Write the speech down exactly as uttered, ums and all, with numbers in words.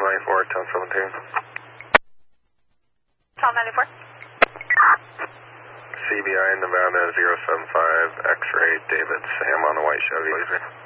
ninety-four, ten seventeen. Tom ninety-four. C B I Nevada zero seven five, X-ray, David Sam on a white Chevy.